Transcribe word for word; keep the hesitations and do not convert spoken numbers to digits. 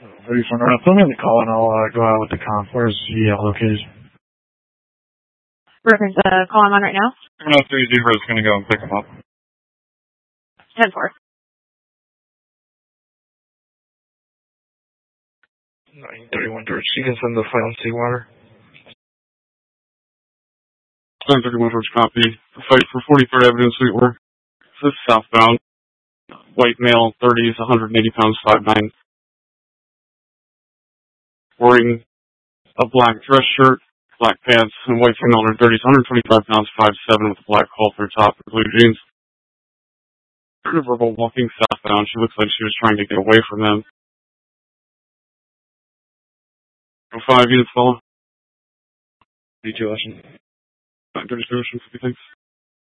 thirty-four North. Put me in the call and I'll uh, go out with the comp. Where's he uh, located? Reference uh, call I'm on right now. No, three zero is going to go and pick him up. ten four. nine thirty-one George. You can send the flight on Seawater. nine thirty-one George, copy. The fight for forty-third Avenue Sweetwater. This is southbound. White male, thirties, one hundred eighty pounds, five nine. Wearing a black dress shirt, black pants, and white female in her thirties, one hundred twenty-five pounds, five seven, with a black halter top and blue jeans. Verbal walking southbound. She looks like she was trying to get away from them. Five units follow. D two Ocean. nine thirty-two Ocean, fifty, thanks.